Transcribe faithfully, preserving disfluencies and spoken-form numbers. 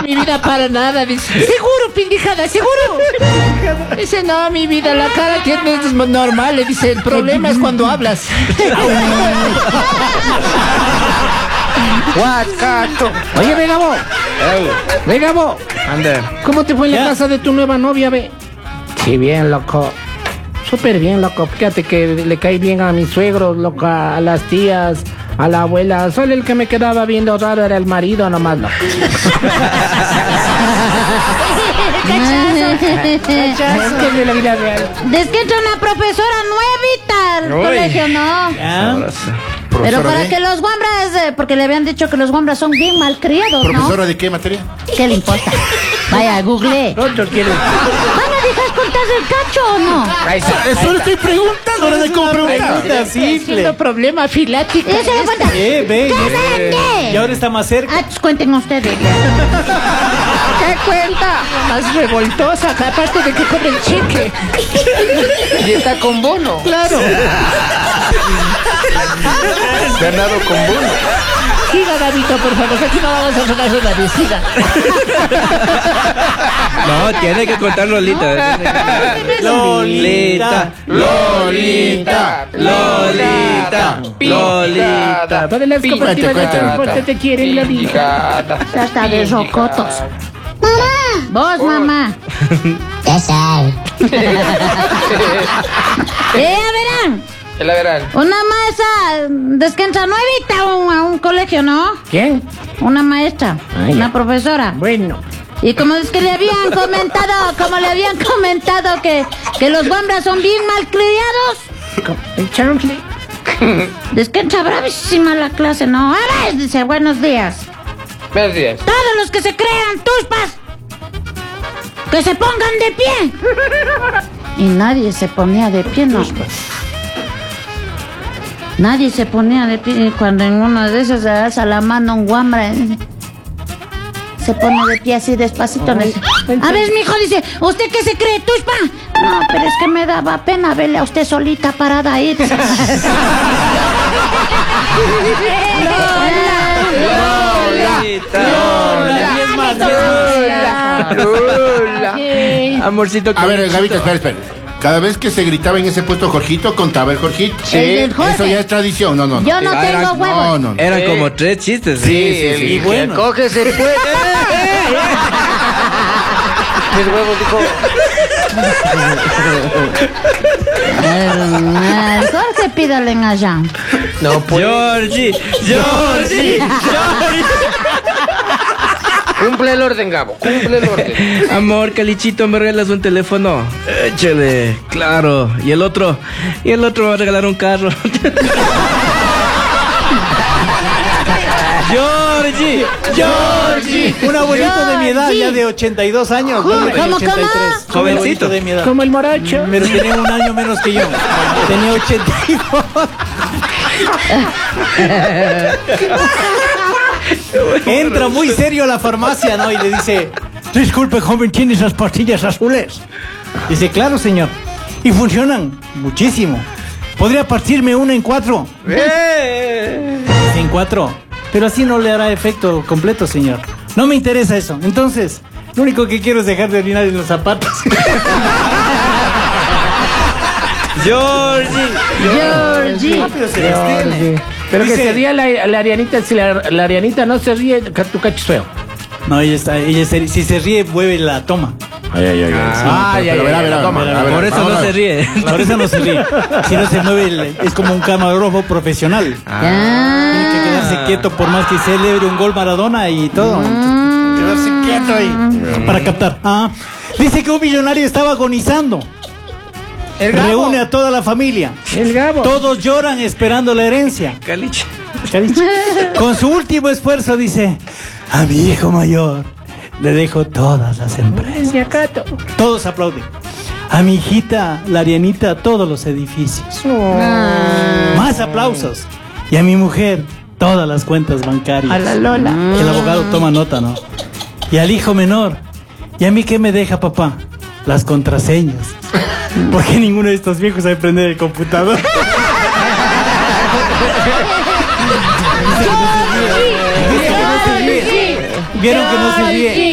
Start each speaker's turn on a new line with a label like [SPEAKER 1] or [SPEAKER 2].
[SPEAKER 1] mi vida, para nada. Dice, seguro, pendejada, seguro. Dice, no, mi vida, la cara tienes es normal. Le dice, el problema es cuando hablas.
[SPEAKER 2] Guacato.
[SPEAKER 3] Oye, venga vos. Venga vos.
[SPEAKER 2] Ande.
[SPEAKER 3] ¿Cómo te fue en la
[SPEAKER 4] Ya.
[SPEAKER 3] casa de tu nueva novia, ve? Sí, bien, loco. Súper bien, loco. Fíjate que le cae bien a mis suegros, loco, a las tías, a la abuela. Solo el que me quedaba viendo raro era el marido nomás, loco. Es que es de la vida real.
[SPEAKER 5] Es que entra una profesora nuevita al
[SPEAKER 2] Uy.
[SPEAKER 5] colegio, ¿no?
[SPEAKER 4] ¿Ya?
[SPEAKER 5] Pero para que los guambras, eh, porque le habían dicho que los guambras son bien malcriados, ¿no?
[SPEAKER 6] ¿Profesora de qué materia?
[SPEAKER 5] ¿Qué le importa? Vaya, google.
[SPEAKER 3] Otro quiere.
[SPEAKER 5] ¿Van a dejar contar el cacho o no?
[SPEAKER 6] Eso le estoy preguntando, no sé cómo preguntar.
[SPEAKER 4] Pregunta simple.
[SPEAKER 1] Siendo problema filático.
[SPEAKER 5] Eso le cuenta.
[SPEAKER 4] Eh, ve,
[SPEAKER 5] ¿Qué
[SPEAKER 4] eh,
[SPEAKER 5] vende?
[SPEAKER 4] y ahora está más cerca.
[SPEAKER 5] Ah, pues cuenten ustedes.
[SPEAKER 1] ¿Qué cuenta? Más revoltosa, aparte de que con el cheque.
[SPEAKER 2] Y está con bono.
[SPEAKER 1] Claro.
[SPEAKER 2] Ganado con bono.
[SPEAKER 1] Siga, Gabito, por favor. Aquí no vamos a sonar su nariz. Siga.
[SPEAKER 7] No, tiene que contar Lolita.
[SPEAKER 4] Lolita.
[SPEAKER 7] Lolita. Lolita. Lolita.
[SPEAKER 3] Todas las
[SPEAKER 6] Cuente,
[SPEAKER 3] cooperativas de
[SPEAKER 6] cuente,
[SPEAKER 3] transporte te quieren, la vida.
[SPEAKER 5] Hasta de rocotos. Mamá. Vos, mamá. Ya sabes. Eh, a verán.
[SPEAKER 2] Ya la verán.
[SPEAKER 5] Una maestra descansa nuevita a un, a un colegio, ¿no?
[SPEAKER 3] ¿Quién?
[SPEAKER 5] Una maestra,
[SPEAKER 3] Ah, ya.
[SPEAKER 5] una profesora.
[SPEAKER 3] Bueno.
[SPEAKER 5] Y como es que le habían comentado, como le habían comentado que, que los guambras son bien malcriados.
[SPEAKER 3] El chanfle.
[SPEAKER 5] Descansa bravísima la clase, ¿no? A ver, dice, buenos días.
[SPEAKER 2] Buenos días.
[SPEAKER 5] Todos los que se crean tuspas, que se pongan de pie. Y nadie se ponía de pie, ¿no? Nadie se ponía de pie. Y cuando en una de esas se alza la mano un guambra, ¿eh? Se pone de pie así despacito. Le dice, a ver, mijo, dice, ¿usted qué se cree, tuspa? No, pero es que me daba pena verle a usted solita parada ahí.
[SPEAKER 4] Lola, diez más, diez más.
[SPEAKER 7] Amorcito.
[SPEAKER 6] A ver, Gabito, espera, espera. Cada vez que se gritaba en ese puesto Jorgito, contaba el Jorgito.
[SPEAKER 5] Sí. El del Jorge.
[SPEAKER 6] Eso ya es tradición. No, no, no.
[SPEAKER 5] Yo no
[SPEAKER 7] Ah, era-
[SPEAKER 5] tengo huevos.
[SPEAKER 6] No, no, no.
[SPEAKER 7] Eran
[SPEAKER 2] Sí.
[SPEAKER 7] como tres chistes.
[SPEAKER 2] Sí,
[SPEAKER 6] sí,
[SPEAKER 2] el
[SPEAKER 6] sí.
[SPEAKER 2] que
[SPEAKER 4] Bueno.
[SPEAKER 2] coge se puede. Mis huevos dijo.
[SPEAKER 5] El Jorge pídale en allá.
[SPEAKER 2] No puede.
[SPEAKER 7] Georgie, Georgie, Georgie.
[SPEAKER 2] Cumple el orden, Gabo. Cumple el orden.
[SPEAKER 7] Amor, Calichito, ¿me regalas un teléfono? Échale, claro. Y el otro, y el otro me va a regalar un carro. Georgie, Georgie.
[SPEAKER 4] Un abuelito de mi edad, ya de ochenta y dos años.
[SPEAKER 5] ¿Cómo,
[SPEAKER 4] yo tengo
[SPEAKER 5] cómo,
[SPEAKER 4] ochenta y tres.
[SPEAKER 5] cómo?
[SPEAKER 4] Un abuelito de mi edad.
[SPEAKER 3] Como el morocho.
[SPEAKER 4] Pero tenía un año menos que yo. Tenía ochenta y dos. Entra muy serio a la farmacia, ¿no? Y le dice, disculpe, joven, ¿tiene esas pastillas azules? Dice, claro, señor. ¿Y funcionan? Muchísimo. ¿Podría partirme una en cuatro?
[SPEAKER 7] Eh.
[SPEAKER 4] Dice, en cuatro. Pero así no le hará efecto completo, señor. No me interesa eso. Entonces, lo único que quiero es dejar de orinar en los zapatos.
[SPEAKER 7] Georgie.
[SPEAKER 5] Georgie.
[SPEAKER 4] Ah, pero se las tiene.
[SPEAKER 3] Pero que
[SPEAKER 4] Dice-
[SPEAKER 3] se ría la, la Arianita. Si la, la Arianita no se ríe, ca- tu cacho es feo.
[SPEAKER 4] No, ella está, ella se- si se ríe, mueve la toma.
[SPEAKER 6] Ay, ay, ay.
[SPEAKER 7] Ah,
[SPEAKER 6] Sí,
[SPEAKER 3] ya,
[SPEAKER 6] pero
[SPEAKER 3] ya,
[SPEAKER 6] verá,
[SPEAKER 3] ya,
[SPEAKER 6] verá,
[SPEAKER 3] toma,
[SPEAKER 6] verá, verá.
[SPEAKER 7] Por eso
[SPEAKER 6] Vamos
[SPEAKER 7] no
[SPEAKER 6] a
[SPEAKER 7] se
[SPEAKER 6] ver.
[SPEAKER 7] ríe.
[SPEAKER 4] Por eso no se ríe. Si no se mueve, el- es como un camarógrafo profesional. Tiene que quedarse quieto por más que celebre un gol Maradona y todo. Quedarse quieto ahí. Para captar. Ah. Dice que un millonario estaba agonizando. Reúne a toda la familia.
[SPEAKER 3] El Gabo.
[SPEAKER 4] Todos lloran esperando la herencia.
[SPEAKER 7] Caliche.
[SPEAKER 4] Con su último esfuerzo dice, a mi hijo mayor le dejo todas las empresas.
[SPEAKER 3] Ya, Cato.
[SPEAKER 4] Todos aplauden. A mi hijita, la Arianita, todos los edificios. Más aplausos. Y a mi mujer, todas las cuentas bancarias.
[SPEAKER 3] A la Lola.
[SPEAKER 4] El abogado toma nota, ¿no? Y al hijo menor. ¿Y a mí qué me deja, papá? Las contraseñas. Porque ninguno de estos viejos sabe prender el computador. ¿Vieron que no se ríe? ¿Vieron que no se ríe?